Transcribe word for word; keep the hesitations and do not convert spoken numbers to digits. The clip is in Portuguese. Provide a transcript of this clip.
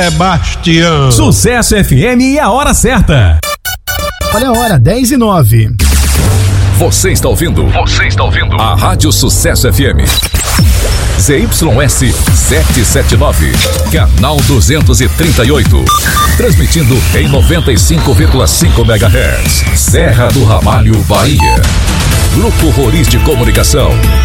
Sebastião. Sucesso F M e a hora certa. Olha a hora, dez e nove. Você está ouvindo? Você está ouvindo? A Rádio Sucesso F M. Z Y S setecentos e setenta e nove, canal duzentos e trinta e oito. Transmitindo em noventa e cinco vírgula cinco megahertz. Serra do Ramalho, Bahia. Grupo Roriz de Comunicação.